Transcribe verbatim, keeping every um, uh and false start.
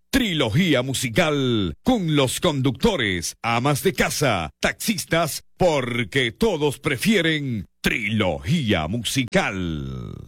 Trilogía musical con los conductores, amas de casa, taxistas, porque todos prefieren Trilogía musical.